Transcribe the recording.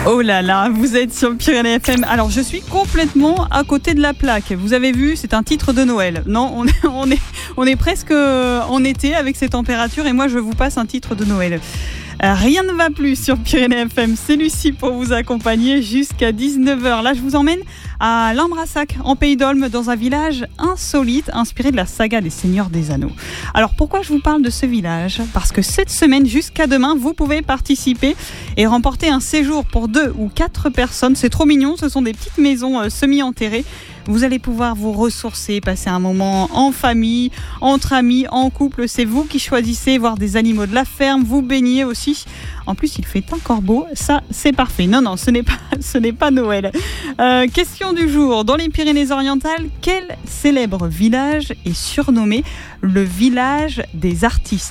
Oh là là, vous êtes sur Pyrénées FM. Alors, je suis complètement à côté de la plaque. Vous avez vu, c'est un titre de Noël. Non, on est presque en été avec ces températures et moi, je vous passe un titre de Noël. Rien ne va plus sur Pyrénées FM. C'est Lucie pour vous accompagner jusqu'à 19h. Là, je vous emmène à Lambrassac, en Pays d'Olme, dans un village insolite inspiré de la saga des Seigneurs des Anneaux. Alors, pourquoi je vous parle de ce village ? Parce que cette semaine, jusqu'à demain, vous pouvez participer et remporter un séjour pour 2 ou 4 personnes. C'est trop mignon, ce sont des petites maisons semi-enterrées. Vous allez pouvoir vous ressourcer, passer un moment en famille, entre amis, en couple. C'est vous qui choisissez, voir des animaux de la ferme, vous baigner aussi. En plus, il fait encore beau. Ça, c'est parfait. Non, ce n'est pas Noël. Question du jour. Dans les Pyrénées-Orientales, quel célèbre village est surnommé le village des artistes ?